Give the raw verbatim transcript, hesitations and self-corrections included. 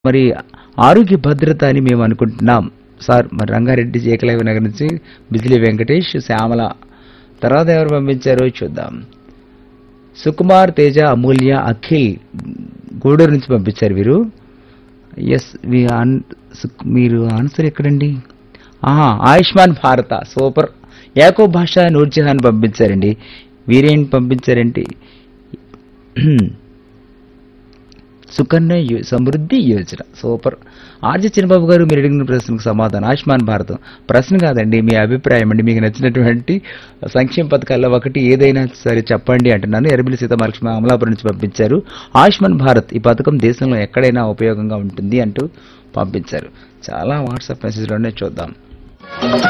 మరి ఆరోగ్య భద్రత అని మేము అనుకుంటున్నాం సార్. మరి రంగారెడ్డి ఏకలవ్య నగర్ నుంచి బిజిలీ వెంకటేష్ శ్యామల. తర్వాత ఎవరు పంపించారో చూద్దాం. సుకుమార్ తేజ అమూల్య అఖిల్ గూడూరు నుంచి పంపించారు వీరు. ఎస్ మీరు ఆన్సర్ ఎక్కడండి? ఆహా, ఆయుష్మాన్ భారత సూపర్. యాకో భాష నూర్జహాన్ పంపించారండి. వీరేం పంపించారంటే సుకన్య యో- సమృద్ధి యోజన సూపర్. ఆర్జే చిన్నబాబు గారు మీరు అడిగిన ప్రశ్నకు సమాధానం ఆయుష్మాన్ భారతం. ప్రశ్న కాదండి, మీ అభిప్రాయం అండి. మీకు నచ్చినటువంటి సంక్షేమ పథకాల్లో ఒకటి ఏదైనా సరే చెప్పండి అంటున్నాను. ఎర్రబిల్లి సీతామహాలక్ష్మి అమలాపురం నుంచి పంపించారు. ఆయుష్మాన్ భారత్ ఈ పథకం దేశంలో ఎక్కడైనా ఉపయోగంగా ఉంటుంది అంటూ పంపించారు. చాలా వాట్సాప్ మెసేజ్లోనే చూద్దాం.